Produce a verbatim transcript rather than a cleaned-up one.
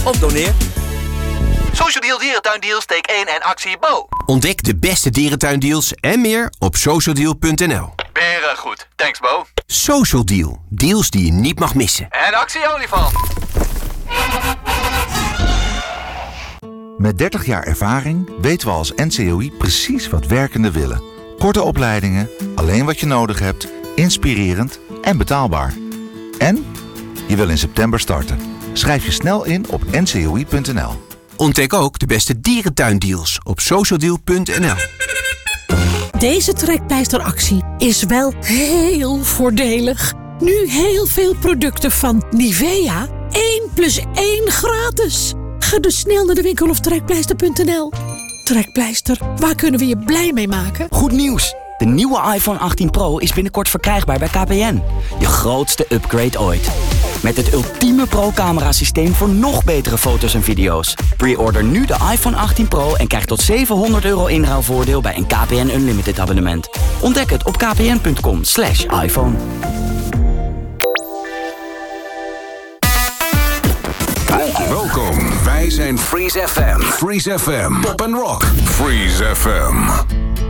of doneer. Social Deal Dierentuindeals, steek één en actie Bo. Ontdek de beste dierentuindeals en meer op socialdeal punt n l. Beren goed. Thanks Bo. Social Deal. Deals die je niet mag missen. En actie olifant. Met dertig jaar ervaring weten we als N C O I precies wat werkenden willen. Korte opleidingen, alleen wat je nodig hebt, inspirerend en betaalbaar. En je wil in september starten. Schrijf je snel in op n c o i punt n l. Ontdek ook de beste dierentuindeals op socialdeal punt n l. Deze trekpleisteractie is wel heel voordelig. Nu heel veel producten van Nivea. één plus één gratis. Ga dus snel naar de winkel of trekpleister punt n l. Trekpleister, waar kunnen we je blij mee maken? Goed nieuws! De nieuwe iPhone achttien Pro is binnenkort verkrijgbaar bij K P N. Je grootste upgrade ooit. Met het ultieme pro-camera-systeem voor nog betere foto's en video's. Pre-order nu de iPhone achttien Pro en krijg tot zevenhonderd euro inruilvoordeel bij een K P N Unlimited abonnement. Ontdek het op kpn punt com slash iPhone. Welkom, wij zijn Freeze F M. Freeze F M. Pop and Rock. Freeze F M.